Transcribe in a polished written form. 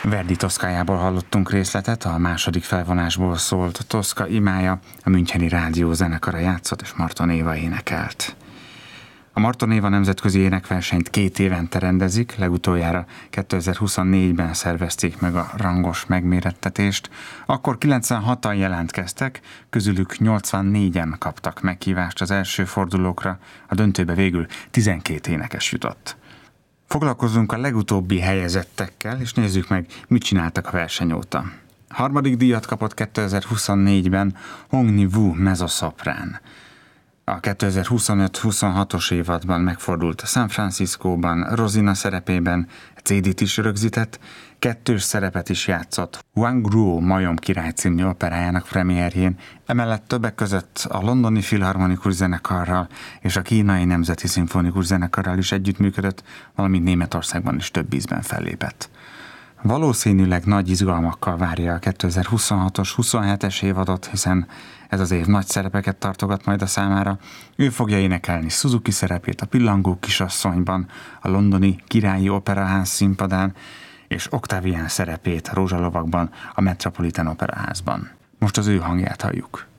Verdi Toszkájából hallottunk részletet, a második felvonásból szólt Toszka imája, a Müncheni Rádió zenekara játszott, és Marton Éva énekelt. A Marton Éva nemzetközi énekversenyt 2 évente rendezik, legutoljára 2024-ben szervezték meg a rangos megmérettetést. Akkor 96-an jelentkeztek, közülük 84-en kaptak meghívást az első fordulókra, a döntőbe végül 12 énekes jutott. Foglalkozzunk a legutóbbi helyezettekkel, és nézzük meg, mit csináltak a verseny óta. Harmadik díjat kapott 2024-ben Hong Ni-woo mezzoszoprán. A 2025-26-os évadban megfordult San Franciscóban, Rosina szerepében, CD-t is rögzített, 2 szerepet is játszott Huang Ruo Majom király című operájának premierjén, emellett többek között a Londoni Filharmonikus Zenekarral és a Kínai Nemzeti Szimfonikus Zenekarral is együttműködött, valamint Németországban is több ízben fellépett. Valószínűleg nagy izgalmakkal várja a 2026-os, 27-es évadot, hiszen ez az év nagy szerepeket tartogat majd a számára. Ő fogja énekelni Suzuki szerepét a Pillangó kisasszonyban, a londoni Királyi Operaház színpadán, és Octavian szerepét a Rózsalovagban, a Metropolitan Operaházban. Most az ő hangját halljuk.